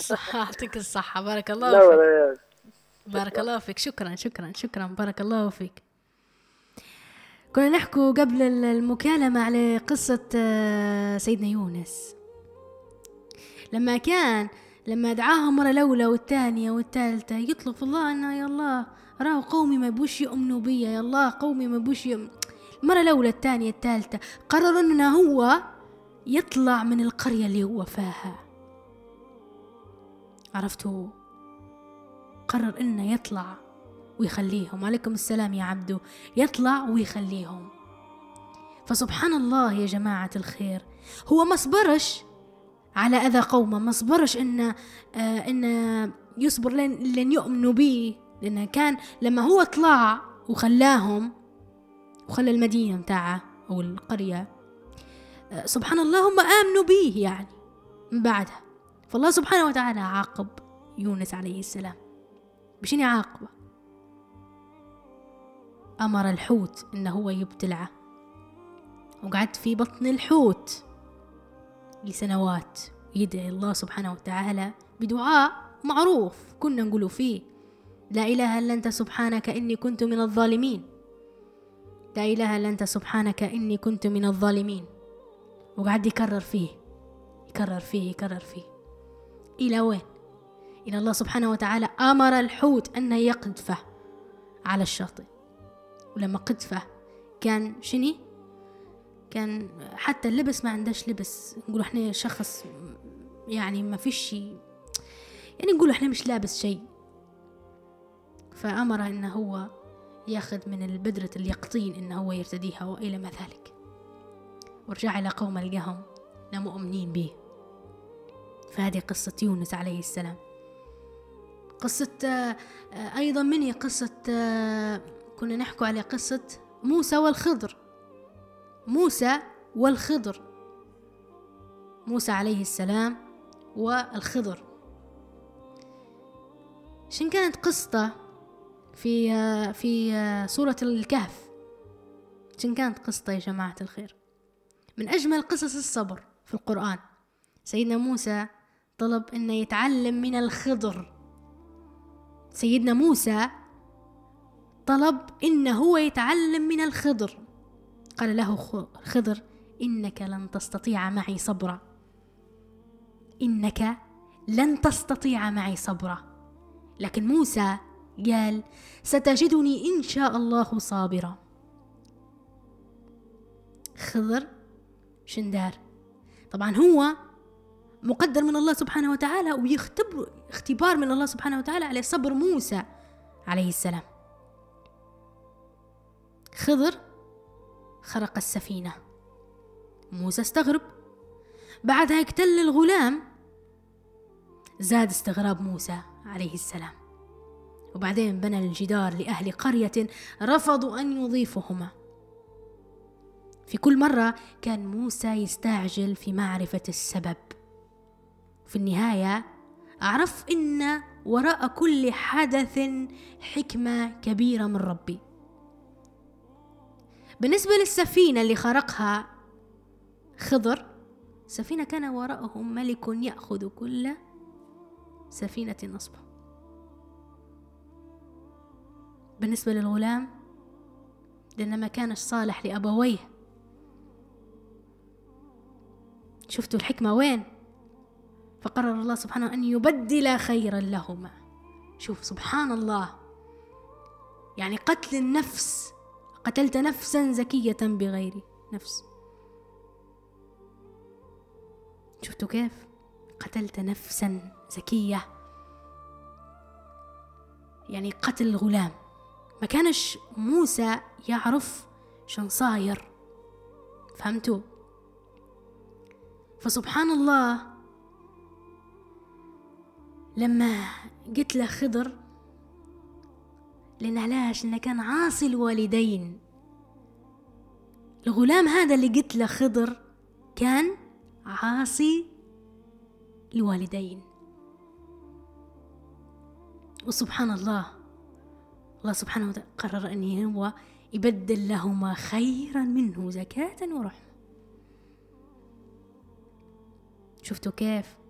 الصحة، يعطيك الصحة، بارك الله لا فيك. ولا. بارك الله فيك، شكرا شكرا شكرا، بارك الله فيك. كنا نحكوا قبل المكالمة على قصة سيدنا يونس، لما دعاهم مرة الأولى والثانية والثالثة يطلب في الله أنه يا الله راه قومي ما بوش يؤمنوا بي، يا الله قومي ما بوش المرة الأولى الثانية الثالثة قرر أنه هو يطلع من القرية اللي هو فيها. عرفتوا؟ قرر أنه يطلع ويخليهم. عليكم السلام يا عبدو. يطلع ويخليهم. فسبحان الله يا جماعة الخير، هو ما صبرش على أذى قومه، ما صبرش إن يصبر لن يؤمنوا به، لأنه كان لما هو طلع وخلاهم وخلى المدينة متاعه أو القرية، سبحان الله هم آمنوا به يعني من بعدها. فالله سبحانه وتعالى عاقب يونس عليه السلام. بشين يعاقبه؟ أمر الحوت إنه هو يبتلعه، وقعد في بطن الحوت لسنوات يدعي الله سبحانه وتعالى بدعاء معروف كنا نقوله فيه: لا إله إلا أنت سبحانك إني كنت من الظالمين، لا إله إلا أنت سبحانك إني كنت من الظالمين. وقعد يكرر فيه يكرر فيه يكرر فيه إلى وين؟ إلى الله سبحانه وتعالى أمر الحوت أن يقذفه على الشاطئ. ولما قذفه كان شني؟ كان حتى اللبس ما عندهش لبس، نقول احنا شخص يعني ما فيش شيء، يعني نقول احنا مش لابس شيء. فأمره انه هو ياخذ من البدرة اليقطين انه هو يرتديها وإلى ما ذلك. ورجع إلى قوم لقاهم لا مؤمنين به. فهذه قصة يونس عليه السلام. قصة أيضا مني قصة كنا نحكوا على قصة موسى والخضر. موسى والخضر، موسى عليه السلام والخضر. شن كانت قصته في سورة الكهف؟ شن كانت قصته يا جماعة الخير؟ من أجمل قصص الصبر في القرآن. سيدنا موسى طلب أنه يتعلم من الخضر. سيدنا موسى طلب أنه هو يتعلم من الخضر. قال له الخضر: إنك لن تستطيع معي صبرا، إنك لن تستطيع معي صبرا. لكن موسى قال: ستجدني إن شاء الله صابرا. خضر شندار طبعا هو مقدر من الله سبحانه وتعالى، ويختبر اختبار من الله سبحانه وتعالى على صبر موسى عليه السلام. خضر خرق السفينة، موسى استغرب، بعدها اقتل الغلام، زاد استغراب موسى عليه السلام. وبعدين بنى الجدار لأهل قرية رفضوا أن يضيفهما. في كل مرة كان موسى يستعجل في معرفة السبب. في النهاية أعرف إن وراء كل حدث حكمة كبيرة من ربي. بالنسبة للسفينة اللي خرقها خضر، سفينة كان وراءهم ملك يأخذ كل سفينة نصبا. بالنسبة للغلام، لأنه ما كانش صالح لأبويه. شفتوا الحكمة وين؟ فقرر الله سبحانه أن يبدل خيرا لهما. شوف سبحان الله، يعني قتل النفس، قتلت نفسا زكية بغير نفس. شفتوا كيف؟ قتلت نفسا زكية، يعني قتل الغلام. ما كانش موسى يعرف شن صاير، فهمتوا؟ فسبحان الله لما قلت له خضر، لأن علاش؟ لأنه كان عاصي الوالدين. الغلام هذا اللي قلت له خضر كان عاصي الوالدين. وسبحان الله، الله سبحانه وتعالى قرر أن هو يبدل لهما خيرا منه زكاة ورحمة. شفتوا كيف؟